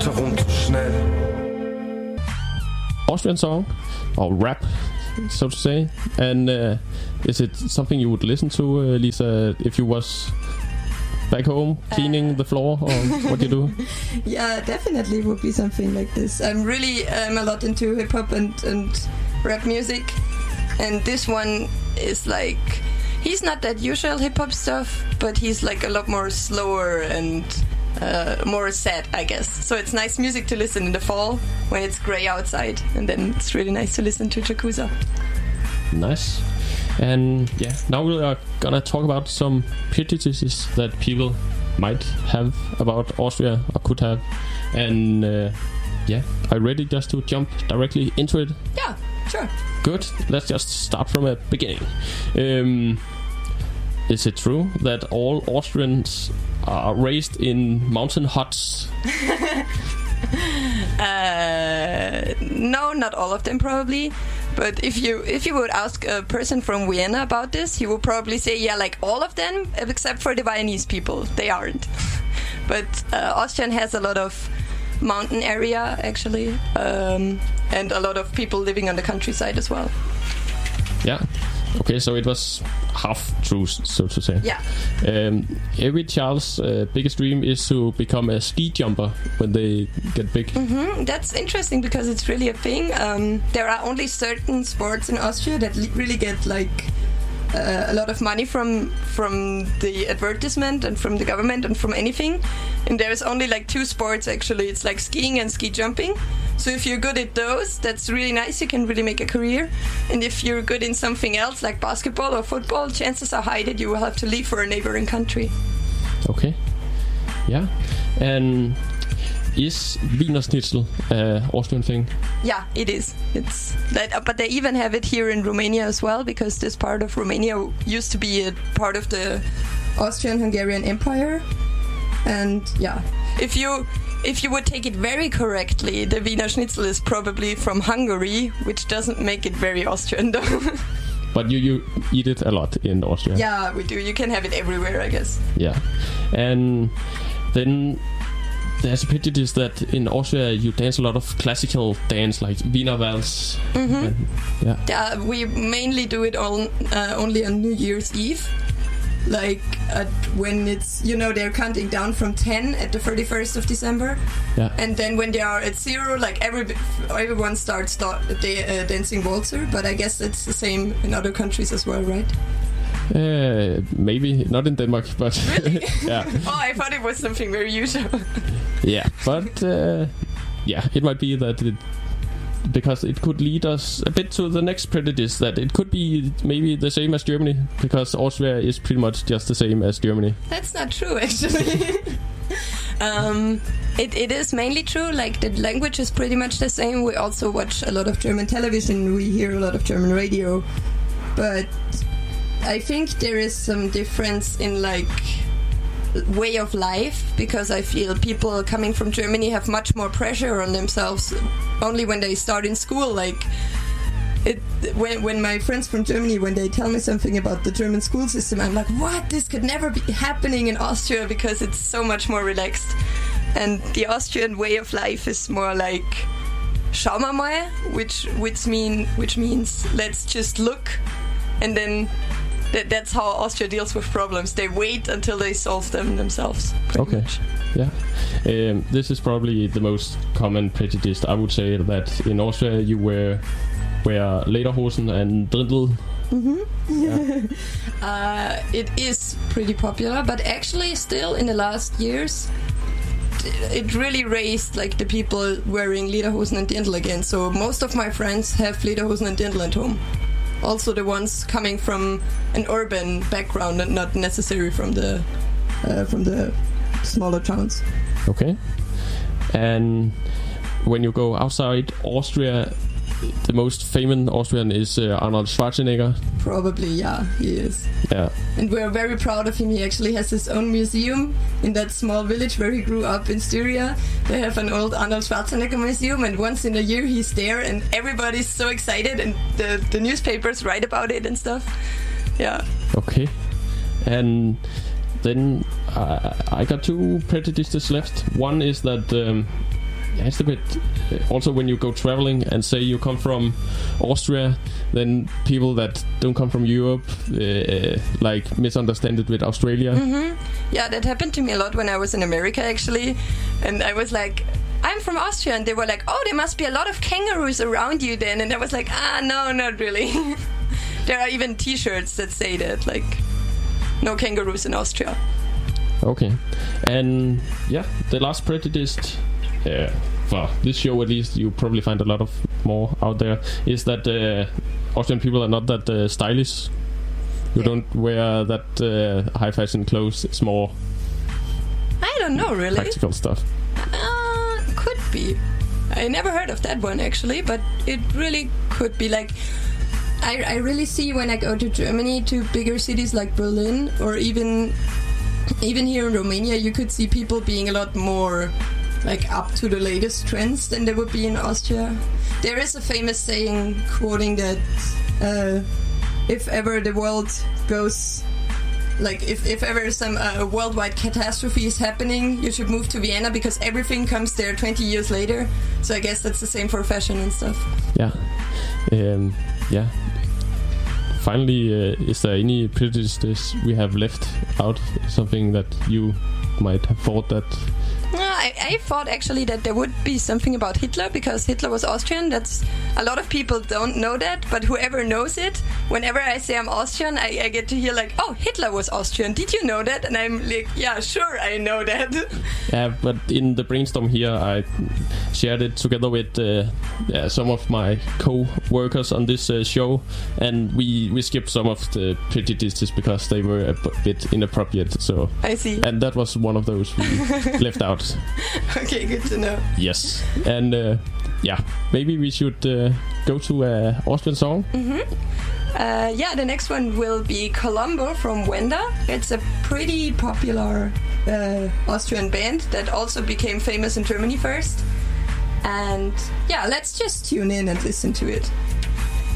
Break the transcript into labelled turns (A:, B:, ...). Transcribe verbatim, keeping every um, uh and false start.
A: porteront schnell.
B: Austrian song or rap, so to say. And uh, is it something you would listen to, uh, Lisa, if you was back home cleaning uh, the floor, or what you do?
C: Yeah, definitely would be something like this. I'm really um, a lot into hip hop and, and rap music, and this one is like, he's not that usual hip hop stuff, but he's like a lot more slower and uh, more sad, I guess. So it's nice music to listen in the fall when it's grey outside, and then it's really nice to listen to Yakuza.
B: Nice. And yeah, now we are gonna talk about some prejudices that people might have about Austria or could have. And uh, yeah, are you ready just to jump directly into it?
C: Yeah, sure.
B: Good. Let's just start from a beginning. Um, is it true that all Austrians are raised in mountain huts?
C: uh, no, not all of them probably. But if you if you would ask a person from Vienna about this, he would probably say, yeah, like all of them, except for the Viennese people. They aren't. But uh, Austrian has a lot of mountain area, actually, um, and a lot of people living on the countryside as well.
B: Yeah. Okay, so it was half true, so to say.
C: Yeah.
B: Um, every child's uh, biggest dream is to become a ski jumper when they get big.
C: Mm-hmm. That's interesting because it's really a thing. Um, there are only certain sports in Austria that li- really get like uh, a lot of money from from the advertisement and from the government and from anything. And there's only like two sports actually. It's like skiing and ski jumping. So if you're good at those, that's really nice. You can really make a career. And if you're good in something else, like basketball or football, chances are high that you will have to leave for a neighboring country.
B: Okay. Yeah. And is Wiener Schnitzel an Austrian thing?
C: Yeah, it is. It's that, but they even have it here in Romania as well, because this part of Romania used to be a part of the Austrian-Hungarian Empire. And yeah, if you if you would take it very correctly, the Wiener Schnitzel is probably from Hungary, which doesn't make it very Austrian though.
B: But you, you eat it a lot in Austria.
C: Yeah, we do. You can have it everywhere, I guess.
B: Yeah. And then there's a prejudice that in Austria you dance a lot of classical dance, like Wiener Waltz.
C: Mm-hmm.
B: And, yeah.
C: Yeah, we mainly do it on, uh, only on New Year's Eve. Like at when it's, you know, they're counting down from ten at the thirty-first of December.
B: Yeah.
C: And then when they are at zero, like every everyone starts start, they, uh, dancing waltzer. But I guess it's the same in other countries as well, right?
B: Uh, maybe not in Denmark, but
C: really?
B: Yeah.
C: Oh, I thought it was something very usual.
B: Yeah, but uh, yeah, it might be that it, because it could lead us a bit to the next prejudice, that it could be maybe the same as Germany, because Austria is pretty much just the same as Germany.
C: That's not true, actually. um, it, it is mainly true, like the language is pretty much the same. We also watch a lot of German television, we hear a lot of German radio, but I think there is some difference in like way of life, because I feel people coming from Germany have much more pressure on themselves only when they start in school. Like it, when when my friends from Germany, when they tell me something about the German school system, I'm like, what? This could never be happening in Austria, because it's so much more relaxed. And the Austrian way of life is more like schau mal mal, which which mean which means let's just look, and then That, that's how Austria deals with problems. They wait until they solve them themselves.
B: Okay.
C: Much.
B: Yeah. Um, this is probably the most common prejudice. I would say that in Austria you wear wear lederhosen and dirndl.
C: Mm-hmm. Yeah. uh, it is pretty popular, but actually, still in the last years, it really raised like the people wearing lederhosen and dirndl again. So most of my friends have lederhosen and dirndl at home. Also the ones coming from an urban background and not necessarily from the uh, from the smaller towns.
B: Okay. And when you go outside Austria, the most famous Austrian is uh, Arnold Schwarzenegger.
C: Probably, yeah, he is.
B: Yeah.
C: And we're very proud of him. He actually has his own museum in that small village where he grew up in Styria. They have an old Arnold Schwarzenegger museum, and once in a year he's there, and everybody's so excited, and the, the newspapers write about it and stuff. Yeah.
B: Okay. And then uh, I got two prejudices left. One is that um, yeah, it's a bit. Uh, also, when you go traveling and say you come from Austria, then people that don't come from Europe uh, like misunderstand it with Australia.
C: Mm-hmm. Yeah, that happened to me a lot when I was in America, actually, and I was like, I'm from Austria, and they were like, oh, there must be a lot of kangaroos around you then, and I was like, ah, no, not really. There are even T-shirts that say that, like, no kangaroos in Austria.
B: Okay, and yeah, the last prejudice, uh, for this show at least, you probably find a lot of more out there, is that uh, Austrian people are not that uh, stylish. You yeah. don't wear that uh, high fashion clothes. It's more.
C: I don't know, really.
B: Practical stuff.
C: Uh, could be. I never heard of that one actually, but it really could be. Like, I I really see when I go to Germany, to bigger cities like Berlin, or even. Even here in Romania, you could see people being a lot more like up to the latest trends than they would be in Austria. There is a famous saying quoting that uh, if ever the world goes, like if, if ever some uh, worldwide catastrophe is happening, you should move to Vienna because everything comes there twenty years later. So I guess that's the same for fashion and stuff.
B: Yeah. Um, yeah. Finally, uh, is there any prejudices we have left out? Something that you might have thought that...
C: No, I, I thought actually that there would be something about Hitler, because Hitler was Austrian. That's a lot of people don't know that, but whoever knows it, whenever I say I'm Austrian, I, I get to hear like, oh, Hitler was Austrian. Did you know that? And I'm like, yeah, sure, I know that.
B: Yeah, but in the brainstorm here, I shared it together with uh, yeah, some of my co-workers on this uh, show, and we, we skipped some of the prejudices because they were a bit inappropriate. So
C: I see.
B: And that was one of those we left out.
C: Okay, good to know.
B: Yes, and uh, yeah, maybe we should uh, go to an Austrian song.
C: Mm-hmm. Uh, yeah, the next one will be Colombo from Wenda. It's a pretty popular uh, Austrian band that also became famous in Germany first. And yeah, let's just tune in and listen to it.